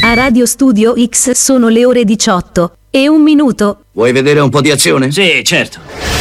A Radio Studio X sono le ore 18 e 1 minuto. Vuoi vedere un po' di azione? Sì, certo.